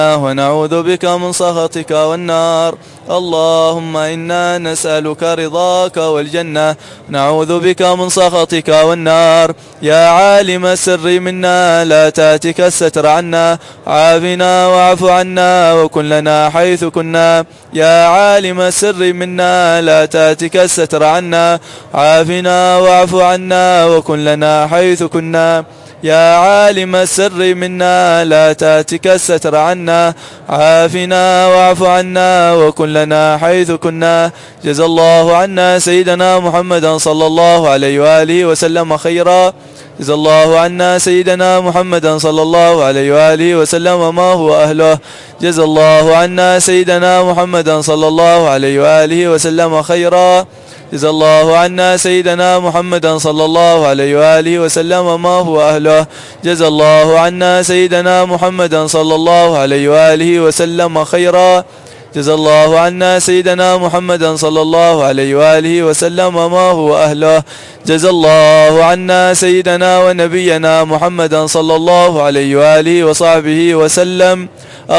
ونعوذ بك من سخطك والنار. اللهم إنا نسألك رضاك والجنة، نعوذ بك من سخطك والنار. يا عالم السر منا لا تأتك الستر عنا، عافنا واعف عنا وكن لنا حيث كنا. يا عالم السر منا لا تأتك الستر عنا، عافنا واعف عنا وكن لنا حيث كنا. يا عالم السر منا لا تأتك الستر عنا، عافنا واعف عنا وكن لنا حيث كنا. جزا الله عنا سيدنا محمدا صلى الله عليه وآله وسلم خيرا. جزا الله عنا سيدنا محمدا صلى الله عليه وآله وسلم ما هو أهله. جزا الله عنا سيدنا محمدا صلى الله عليه وآله وسلم خيرا. جزا الله عنا سيدنا محمدا صلى الله عليه وآله وسلم ما هو أهله. جزا الله عنا سيدنا محمدا صلى الله عليه وآله وسلم خيرا. جزا الله عنا سيدنا محمدا صلى الله عليه وآله وسلم ما هو أهله. جزا الله عنا سيدنا ونبينا محمدا صلى الله عليه وآله وصحبه وسلم